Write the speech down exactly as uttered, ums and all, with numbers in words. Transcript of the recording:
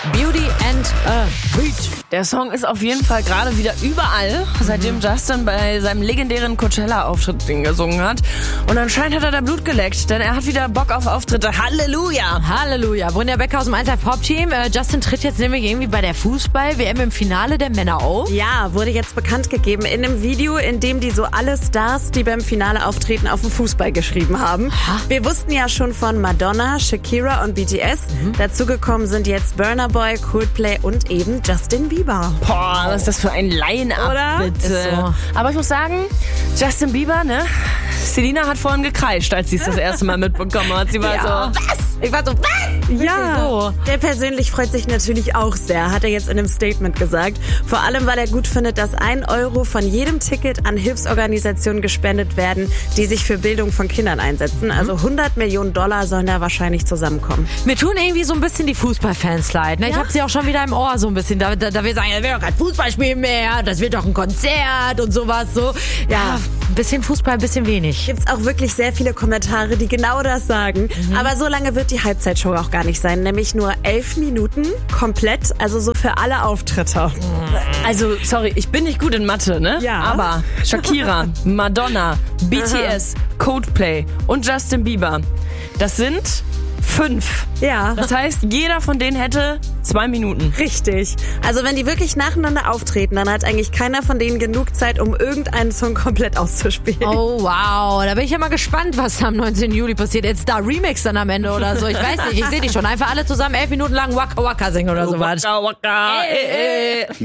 Beauty and a Beat. Der Song ist auf jeden Fall gerade wieder überall, seitdem Justin bei seinem legendären Coachella-Auftritt den gesungen hat. Und anscheinend hat er da Blut geleckt, denn er hat wieder Bock auf Auftritte. Halleluja! Halleluja. Brynja Becker aus dem eins Live Pop-Team. Äh, Justin tritt jetzt nämlich irgendwie bei der Fußball-W M im Finale der Männer auf. Ja, wurde jetzt bekannt gegeben in einem Video, in dem die so alle Stars, die beim Finale auftreten, auf den Fußball geschrieben haben. Ha? Wir wussten ja schon von Madonna, Shakira und B T S. Mhm. Dazugekommen sind jetzt Burna Boy, Coldplay und eben Justin Bieber. Boah, was ist das für ein Line-Up, Oder? bitte. Ist so. Aber ich muss sagen, Justin Bieber, ne? Selina hat vorhin gekreischt, als sie es das erste Mal mitbekommen hat. Sie war Ja. so, was? Ich war so, was? Ja, so. der persönlich freut sich natürlich auch sehr, hat er jetzt in einem Statement gesagt. Vor allem, weil er gut findet, dass ein Euro von jedem Ticket an Hilfsorganisationen gespendet werden, die sich für Bildung von Kindern einsetzen. Also hundert Millionen Dollar sollen da wahrscheinlich zusammenkommen. Mir tun irgendwie so ein bisschen die Fußballfans leid. Ne? Ich Ja. habe sie auch schon wieder im Ohr so ein bisschen. Da, da, da wir sagen, das wird doch kein Fußballspiel mehr, das wird doch ein Konzert und sowas. So. Ja, ein bisschen Fußball, ein bisschen wenig. Gibt's auch wirklich sehr viele Kommentare, die genau das sagen. Mhm. Aber so lange wird die Halbzeitshow auch gar nicht sein. Nämlich nur elf Minuten komplett, also so für alle Auftritte. Also, sorry, ich bin nicht gut in Mathe, ne? Ja. Aber Shakira, Madonna, B T S, Coldplay und Justin Bieber, das sind fünf. Ja. Das heißt, jeder von denen hätte zwei Minuten. Richtig. Also wenn die wirklich nacheinander auftreten, dann hat eigentlich keiner von denen genug Zeit, um irgendeinen Song komplett auszuspielen. Oh, wow. Da bin ich ja mal gespannt, was am neunzehnten Juli passiert. Jetzt da Remix dann am Ende oder so. Ich weiß nicht, ich sehe die schon. Einfach alle zusammen elf Minuten lang Waka Waka singen oder sowas. Waka, waka, eh, eh.